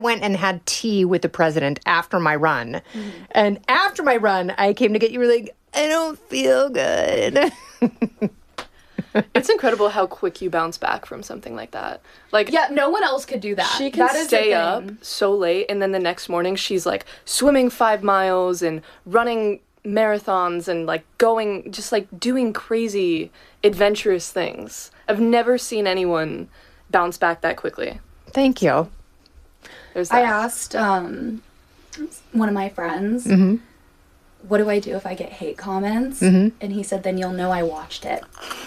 went and had tea with the president after my run. And after my run, I came to get you. Were like, I don't feel good. It's incredible how quick you bounce back from something like that. Like, Yeah, no one else could do that. she can That is the stay up thing. so late, and then the next morning she's like swimming 5 miles and running marathons and like going, just like doing crazy adventurous things. I've never seen anyone bounce back that quickly. Thank you. There's I that. asked one of my friends, what do I do if I get hate comments? And he said, then you'll know I watched it.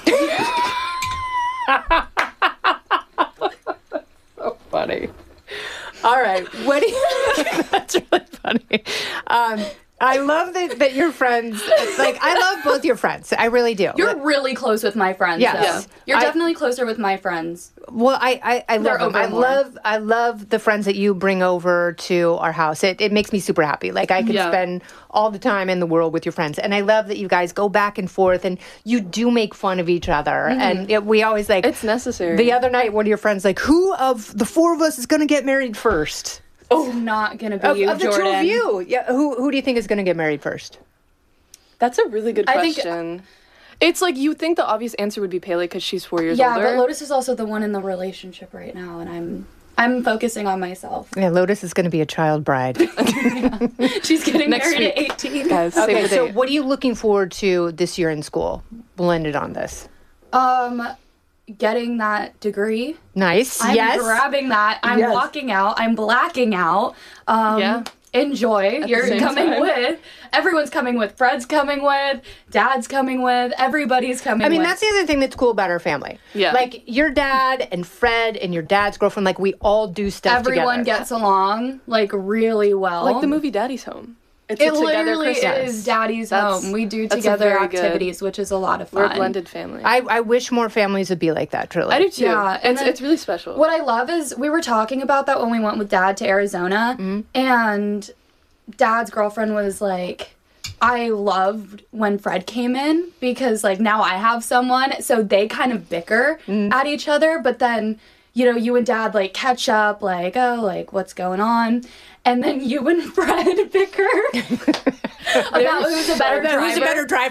So funny. All right. What do you... That's really funny. I love that your friends... Like, I love both your friends. I really do. You're really close with my friends, Yes. though. Yeah. You're definitely closer with my friends. Well, I love They're them. over more. I love the friends that you bring over to our house. It makes me super happy. Like, I could Yeah. spend all the time in the world with your friends. And I love that you guys go back and forth and you do make fun of each other. And we always like... It's necessary. The other night, one of your friends like, who of the four of us is going to get married first? It's not going to be you, Of the Jordan. two of you. Yeah, who do you think is going to get married first? That's a really good I think- question. It's like, you think the obvious answer would be Pele because she's 4 years Yeah, older. but Lotus is also the one in the relationship right now, and I'm focusing on myself. Yeah, Lotus is going to be a child bride. She's getting Next married week. at 18. Guys, save Okay, the so date. what are you looking forward to this year in school? We'll end it on this. Getting that degree. Nice. I'm yes. grabbing that. I'm Yes. walking out. I'm blacking out. Yeah. Enjoy. You're same coming time. with. Everyone's coming with. Fred's coming with. Dad's coming with. Everybody's coming I mean, with. that's the other thing that's cool about our family. Yeah. Like, your dad and Fred and your dad's girlfriend, like, we all do stuff Everyone together. gets along, like, really well. Like the movie Daddy's Home. It's It a together literally Christmas. is Daddy's That's- home. We do that's a together very good- activities, which is a lot of fun. We're a blended family. I wish more families would be like that, truly. I do too. Yeah, and then- It's really special. What I love is we were talking about that when we went with Dad to Arizona, and Dad's girlfriend was like, I loved when Fred came in because, like, now I have someone, so they kind of bicker at each other, but then, you know, you and Dad, like, catch up, like, oh, like, what's going on? And then you and Fred bicker about who's a better driver. Who's a better driver?